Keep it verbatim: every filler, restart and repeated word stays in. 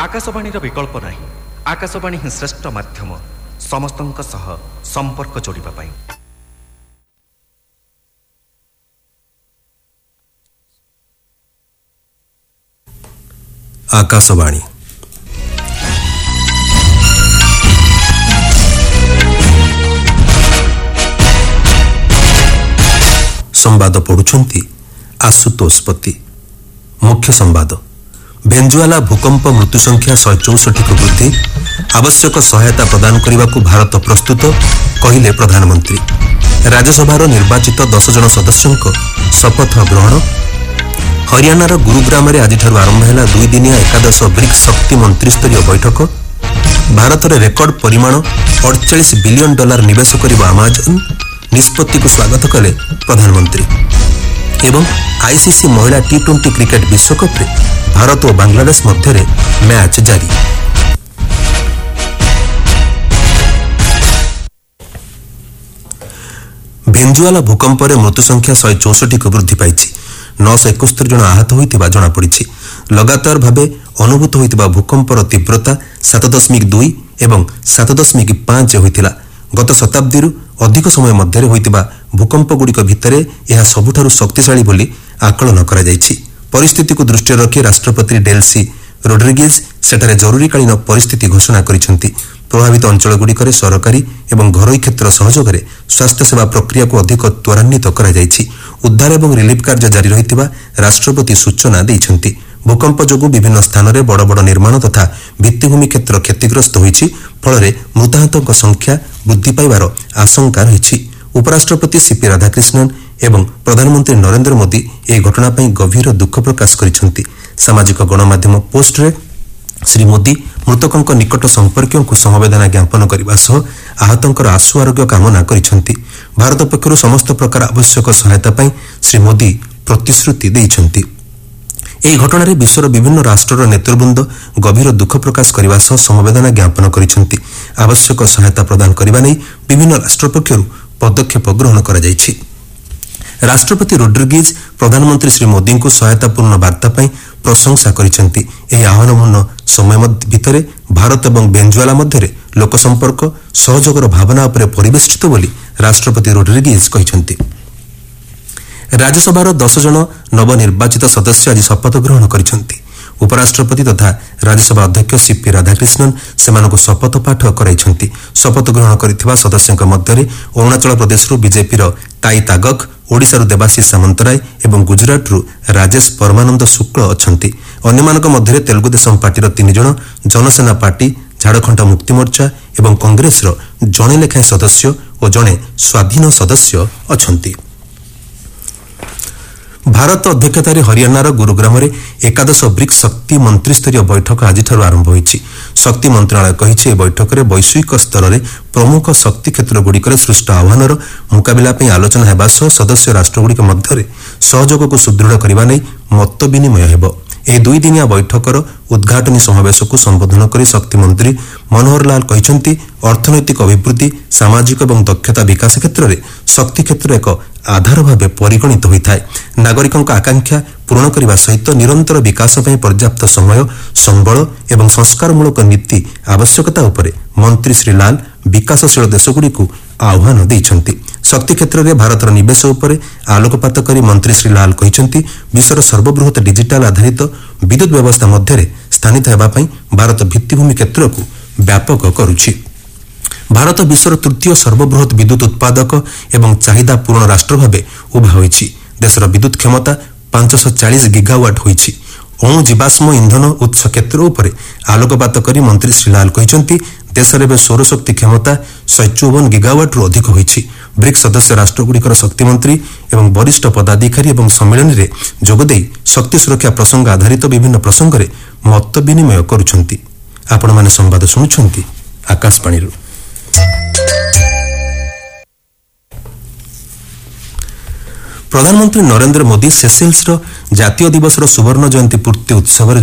आकाशवाणी विकल्प नहीं। आकाशवाणी ही श्रेष्ठ माध्यम समस्तंक सह संपर्क जोड़िबा पाई। आकाशवाणी संवाद पढ़ुछंती आशुतोष पति। मुख्य संवाद। भेंजुआला भूकंप मृत्यु संख्या शहे चौसठी को वृद्धि, आवश्यक सहायता प्रदान करने को भारत प्रस्तुत, कहले प्रधानमंत्री। राज्यसभार निर्वाचित दस जन सदस्यों शपथ ग्रहण। हरियाणार गुरुग्राम में आज आरंभ है दुई दिनिया एकादश ब्रिक्स शक्ति मंत्रिस्तरीय बैठक। भारत में रेकर्ड परिमाण अड़चाश बिलियन डॉलर निवेश कर अमेजन निष्पत्ति को स्वागत कले प्रधानमंत्री। एवं आईसीसी महिला टी ट्वेंटी क्रिकेट विश्वकप रे भारत और बांग्लादेश मध्य मैच जारी। भेंजुआला भूकंप रे मृत्यु संख्या शहे चौसठी को वृद्धि पाई। नौश एकस्तरी जन आहत होता जनापड़ी। लगातार भावे अनुभूत होता भूकंपर तीव्रता सात दशमिक दुई एवं सात दशमिक पांच होता। गत शताब्दी अधिक समय मध्य होता भूकंप गुड़िक भितर यह सबुठारु शक्तिशाली बोली आकलन करा जायछि। परिस्थिति को दृष्टि रखी राष्ट्रपति डेल्सी रोड्रिगेज सेठारे जरूरीकालीन परिस्थिति घोषणा करिसेंति। प्रभावित अंचलगुड़िकरे सरकारी एवं घरोई क्षेत्र सहयोग में स्वास्थ्य सेवा प्रक्रिया को अधिक त्वरान्वित करा जायछि। उद्धार एवं रिलीफ कार्य जारी रहितिबा राष्ट्रपति सूचना दैछन्ति। भूकंप जोगु विभिन्न स्थान में बड़ बड़ निर्माण तथा भित्तिभूमि क्षेत्र क्षतिग्रस्त होइछि। फल मृताहतों संख्या वृद्धि पाइबार आशंका रही। उपराष्ट्रपति सीपी राधाकृष्णन एवं प्रधानमंत्री नरेंद्र मोदी यह घटना पर गभीर दुख प्रकाश करिसेंति। सामाजिक गणमाध्यम पोस्ट रे श्री मोदी मृतकों निकट संपर्कियों को समवेदना ज्ञापन करने सह आहतों आशु आरोग्य कामना करिसेंति। भारत पक्षरु समस्त प्रकार आवश्यक सहायता पाई श्री मोदी प्रतिश्रुति दैछन्ति। ଏହି ଘଟଣାରେ ବିଶ୍ୱର ବିଭିନ୍ନ ରାଷ୍ଟ୍ରର ନେତୃବୃନ୍ଦ ଗଭୀର ଦୁଃଖ ପ୍ରକାଶ କରିବା ସହ ସମବେଦନା ଜ୍ଞାପନ କରିଛନ୍ତି। ଆବଶ୍ୟକ ସହାୟତା ପ୍ରଦାନ କରିବା ନେଇ ବିଭିନ୍ନ ରାଷ୍ଟ୍ର ପକ୍ଷରୁ ପଦକ୍ଷେପ ଗ୍ରହଣ କରାଯାଇଛି। ରାଷ୍ଟ୍ରପତି ରୋଡ୍ରିଗେଜ ପ୍ରଧାନମନ୍ତ୍ରୀ ଶ୍ରୀ ମୋଦିଙ୍କୁ ସହାୟତାପୂର୍ଣ୍ଣ ବାର୍ତ୍ତା ପାଇଁ ପ୍ରଶଂସା କରିଛନ୍ତି। ଏହି ଆହ୍ୱାନପୂର୍ଣ୍ଣ ସମୟ ଭିତରେ ଭାରତ ଏବଂ ଭେନେଜୁଏଲା ମଧ୍ୟରେ ଲୋକ ସମ୍ପର୍କ ସହଯୋଗର ଭାବନା ଉପରେ ପରିବେଷ୍ଟିତ ବୋଲି ରାଷ୍ଟ୍ରପତି ରୋଡ୍ରିଗେଜ କହିଛନ୍ତି। राज्यसभार दस जन नवनिर्वाचित सदस्य आज शपथ ग्रहण करिसेंति। उपराष्ट्रपति तथा राज्यसभा अध्यक्ष सीपी राधाकृष्णन सेमानकु शपथ पाठ कराइछन्ति। शपथ ग्रहण करिथिबा सदस्यଙ୍କ ମଧ୍ୟରେ अरुणाचल प्रदेशରୁ बीजेपी ର ताई तागक, ओडिशाରୁ देवाशीष सामंतराय एवं गुजरातରୁ राजेश परमानंद शुक्ल अछन्ति। अन्यମାନଙ୍କ ମଧ୍ୟରେ तेलुगु देशम पार्टीर तीन जन, जनसेना पार्टी, झारखंड मुक्ति मोर्चा एवं कांग्रेसर जणे लेखाएं सदस्य और जणे स्वाधीन सदस्य अछन्ति। भारत अध्यक्षतार हरियाणार गुरुग्राम में एकादश ब्रिक्स शक्ति मंत्रिस्तरीय बैठक आज आरंभ होइछि। शक्ति मंत्रालय कहिछि ए बैठक में वैश्विक स्तर में प्रमुख शक्ति क्षेत्र गुड़िकर सृष्ट आह्वानर मुकाबिला ପାଇଁ आलोचना हेबा सह सदस्य राष्ट्रगुड़िक मध्य सहयोग को सुदृढ़ करने नहीं मत विनिमय हेब। ଏହି ଦୁଇ ଦିନିଆ ବୈଠକର ଉଦ୍ଘାଟନୀ ସମାବେଶକୁ ସମ୍ବୋଧନ କରି ଶକ୍ତି ମନ୍ତ୍ରୀ ମନୋହର ଲାଲ କହିଛନ୍ତି ଅର୍ଥନୈତିକ ଅଭିବୃଦ୍ଧି, ସାମାଜିକ ଏବଂ ଦକ୍ଷତା ବିକାଶ କ୍ଷେତ୍ରରେ ଶକ୍ତି କ୍ଷେତ୍ର ଏକ ଆଧାର ଭାବେ ପରିଗଣିତ ହୋଇଥାଏ। ନାଗରିକଙ୍କ ଆକାଂକ୍ଷା ପୂରଣ କରିବା ସହିତ ନିରନ୍ତର ବିକାଶ ପାଇଁ ପର୍ଯ୍ୟାପ୍ତ ସମୟ, ସମ୍ବଳ ଏବଂ ସଂସ୍କାରମୂଳକ ନୀତି ଆବଶ୍ୟକତା ଉପରେ ମନ୍ତ୍ରୀ ଶ୍ରୀ ଲାଲ ବିକାଶଶୀଳ ଦେଶଗୁଡ଼ିକୁ ଆହ୍ୱାନ ଦେଇଛନ୍ତି। शक्ति क्षेत्र में भारतर निवेश उपरे आलोकपात करी मंत्री श्री लाल कहिसेंति विश्वर सर्वबृहत डिजिटल आधारित विद्युत व्यवस्था मध्य स्थानित हेबा पई भारत भित्तिभूमि क्षेत्र को व्यापक करुछि। भारत विश्वर तृतीय सर्वबृहत विद्युत उत्पादक एवं चाहिदा पूर्ण राष्ट्र भावे उभा होइछि। देशर विद्युत क्षमता पांच सौ चालीस गीगावाट होइछि। अणु जीवाश्म इंधन उत्स क्षेत्र उपरे आलोकपात करी मंत्री श्री लाल कहिसेंति देशर में सौरशक्ति क्षमता शहे चौवन गीगावाट रु अधिक होइछि। ब्रिक्स सदस्य राष्ट्रगुड़िकर शक्ति मंत्री एवं वरिष्ठ पदाधिकारी एवं सम्मेलन में जोगदे शक्ति सुरक्षा प्रसंग आधारित विभिन्न प्रसंग में मत विनिमय करुछन्ति। आपण माने संवाद शुणुछन्ति आकाशवाणी। प्रधानमंत्री नरेंद्र मोदी सेशेल्स जातीय दिवस सुवर्ण जयंती पूर्ति उत्सव